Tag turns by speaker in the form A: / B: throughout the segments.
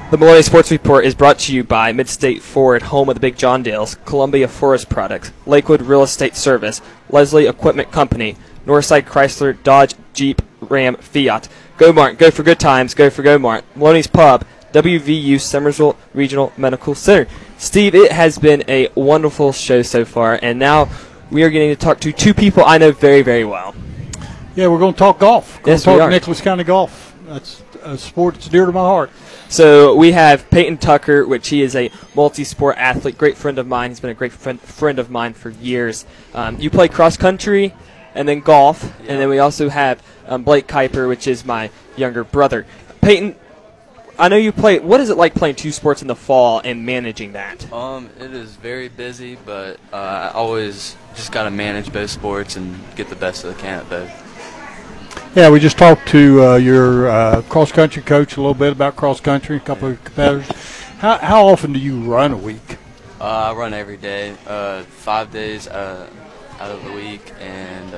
A: The Maloney Sports Report is brought to you by Midstate Ford, home of the Big John Dales, Columbia Forest Products, Lakewood Real Estate Service, Leslie Equipment Company, Northside Chrysler, Dodge, Jeep, Ram, Fiat. Go Mart, go for good times, go for Go Mart. Maloney's Pub, WVU Summersville Regional Medical Center. Steve, it has been a wonderful show so far, and now we are getting to talk to two people I know very, very well.
B: Yeah, we're going to talk golf.
A: Yes, we are.
B: Nicholas County golf. That's a sport that's dear to my heart.
A: So we have Peyton Tucker, which he is a multi-sport athlete, great friend of mine. He's been a great friend of mine for years. You play cross-country and then golf, and then we also have Blake Kuiper, which is my younger brother. Peyton, I know you play. What is it like playing two sports in the fall and managing that?
C: It is very busy, but I always just got to manage both sports and get the best that I can at both.
B: Yeah, we just talked to your cross-country coach a little bit about cross-country, a couple of competitors. How often do you run a week?
C: I run every day, 5 days out of the week, and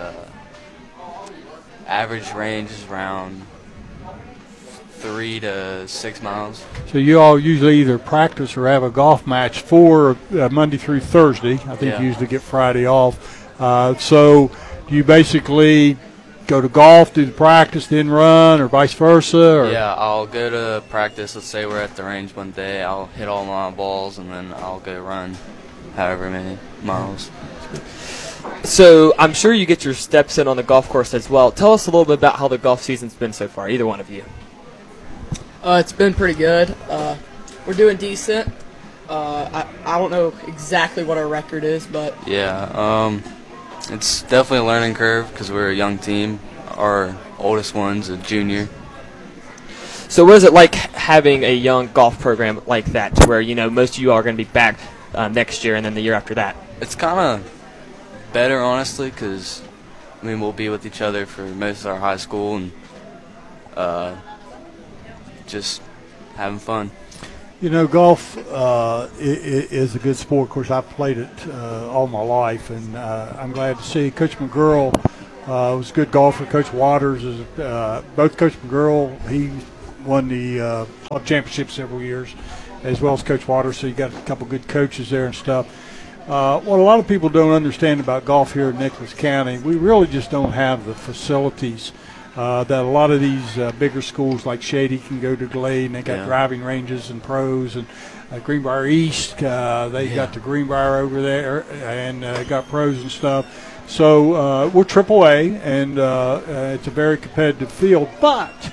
C: average range is around 3 to 6 miles.
B: So you all usually either practice or have a golf match for Monday through Thursday. I think you usually get Friday off. So do you basically go to golf, do the practice, then run, or vice versa? Or?
C: Yeah, I'll go to practice. Let's say we're at the range one day. I'll hit all my balls, and then I'll go run however many miles.
A: So I'm sure you get your steps in on the golf course as well. Tell us a little bit about how the golf season's been so far, either one of you.
D: It's been pretty good. We're doing decent. I don't know exactly what our record is, but
C: Yeah, it's definitely a learning curve because we're a young team. Our oldest one's a junior.
A: So what is it like having a young golf program like that, to where most of you are going to be back next year and then the year after that?
C: It's kind of better, honestly, because we'll be with each other for most of our high school and just having fun.
B: Golf is a good sport. Of course, I've played it all my life, and I'm glad to see Coach McGurl was a good golfer. Coach Waters is both Coach McGurl. He won the club championship several years, as well as Coach Waters. So you got a couple good coaches there and stuff. What a lot of people don't understand about golf here in Nicholas County, we really just don't have the facilities that a lot of these bigger schools like Shady can go to Glade, and they got driving ranges and pros, and Greenbrier East, they got the Greenbrier over there, and got pros and stuff. So we're AAA, and it's a very competitive field, but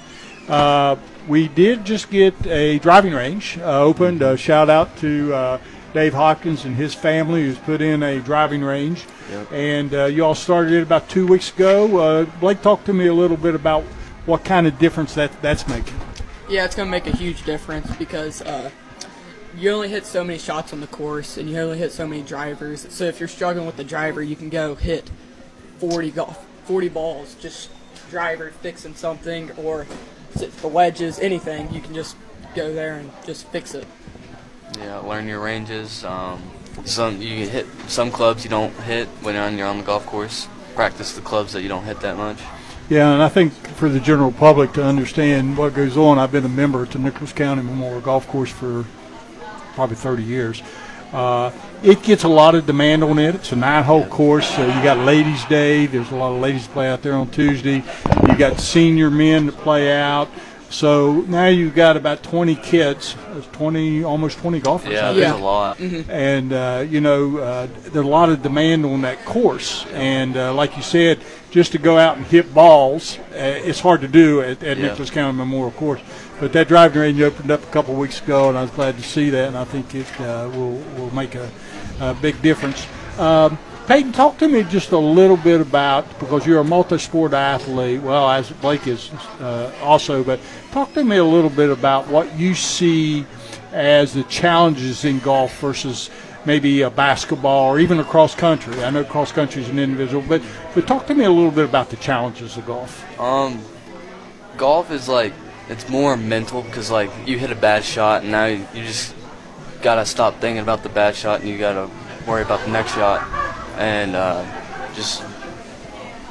B: we did just get a driving range opened. Shout out to Dave Hopkins and his family, who's put in a driving range. Yep. And you all started it about 2 weeks ago. Blake, talk to me a little bit about what kind of difference that's making.
D: Yeah, it's going to make a huge difference because you only hit so many shots on the course, and you only hit so many drivers. So if you're struggling with the driver, you can go hit 40 balls, just driver fixing something, or the wedges, anything. You can just go there and just fix it.
C: Yeah, learn your ranges. You hit some clubs you don't hit when you're on the golf course. Practice the clubs that you don't hit that much.
B: Yeah, and I think for the general public to understand what goes on, I've been a member at the Nicholas County Memorial Golf Course for probably 30 years. It gets a lot of demand on it. It's a 9-hole course. So you got Ladies' Day. There's a lot of ladies play out there on Tuesday. You got senior men that play out. So now you've got about 20 kids, almost 20 golfers.
C: Yeah, there's a lot.
D: Mm-hmm.
B: And, there's a lot of demand on that course. And like you said, just to go out and hit balls, it's hard to do at Nicholas County Memorial Course. But that driving range opened up a couple of weeks ago, and I was glad to see that, and I think it will make a big difference. Peyton, talk to me just a little bit about, because you're a multi-sport athlete, well, as Blake is also, but talk to me a little bit about what you see as the challenges in golf versus maybe a basketball or even a cross country. I know cross country is an individual, but talk to me a little bit about the challenges of golf.
C: Golf is it's more mental because you hit a bad shot and now you just gotta stop thinking about the bad shot and you gotta worry about the next shot and just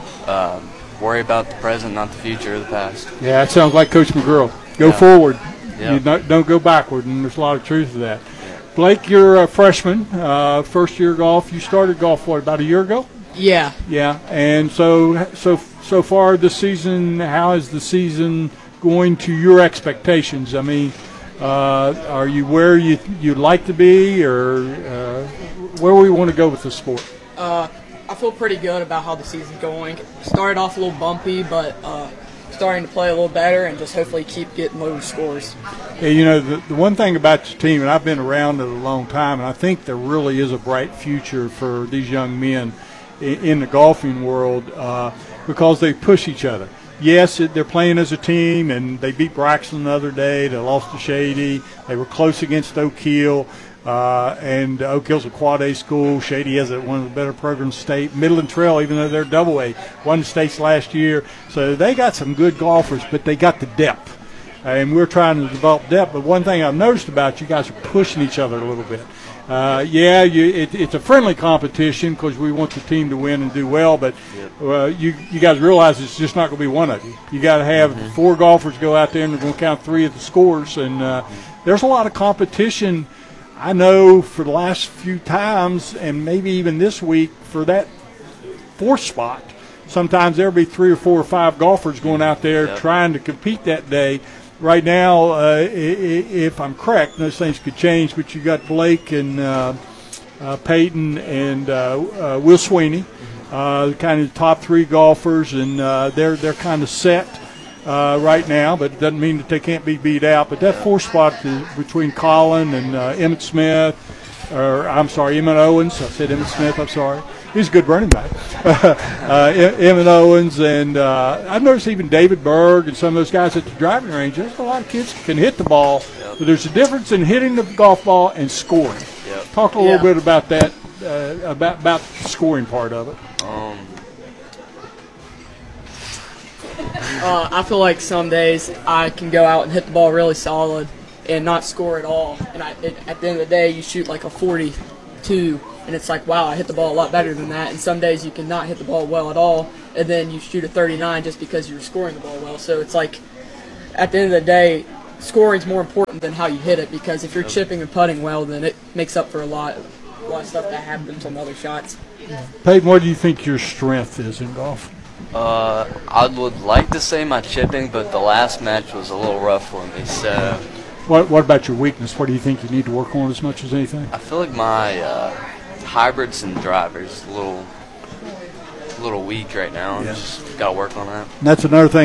C: worry about the present, not the future or the past.
B: Yeah, that sounds like Coach McGurl. Go forward.
C: Yeah.
B: Don't go backward, and there's a lot of truth to that. Blake, you're a freshman, first year golf. You started golf, about a year ago?
D: Yeah.
B: Yeah, and so far this season, how is the season going to your expectations? I mean, are you where you'd like to be, or where we want to go with the sport?
D: I feel pretty good about how the season's going. Started off a little bumpy, but starting to play a little better and just hopefully keep getting lower scores.
B: Yeah, you know, the one thing about your team, and I've been around it a long time, and I think there really is a bright future for these young men in the golfing world because they push each other. Yes, they're playing as a team, and they beat Braxton the other day. They lost to Shady. They were close against Oak Hill. And Oak Hill's a quad A school. Shady has one of the better programs in the state. Midland Trail, even though they're double A, won the states last year. So they got some good golfers, but they got the depth. And we're trying to develop depth. But one thing I've noticed about you guys are pushing each other a little bit. It's a friendly competition because we want the team to win and do well. But you guys realize it's just not going to be one of you. You got to have 4 golfers go out there, and they're going to count 3 of the scores. And there's a lot of competition. I know for the last few times, and maybe even this week, for that 4th spot, sometimes there'll be 3 or 4 or 5 golfers going out there trying to compete that day. Right now, if I'm correct, those things could change, but you got Blake and Peyton and Will Sweeney, kind of the top 3 golfers, and they're kind of set right now, but it doesn't mean that they can't be beat out. But that 4th spot is between Colin and Emmett Owens. I said Emmett Smith, I'm sorry. He's a good running back. Emmett Owens, and I've noticed even David Berg and some of those guys at the driving range, there's a lot of kids who can hit the ball, but there's a difference in hitting the golf ball and scoring. Talk a little bit about that, about the scoring part of it.
D: I feel like some days I can go out and hit the ball really solid and not score at all. And at the end of the day, you shoot like a 42, and it's like, wow, I hit the ball a lot better than that. And some days you can not hit the ball well at all, and then you shoot a 39 just because you're scoring the ball well. So it's like, at the end of the day, scoring's more important than how you hit it, because if you're chipping and putting well, then it makes up for a lot of stuff that happens on other shots.
B: Peyton, what do you think your strength is in golf?
C: I would like to say my chipping, but the last match was a little rough for me. So,
B: what about your weakness? What do you think you need to work on as much as anything?
C: I feel like my hybrids and drivers a little weak right now. Just got to work on that.
B: And that's another thing.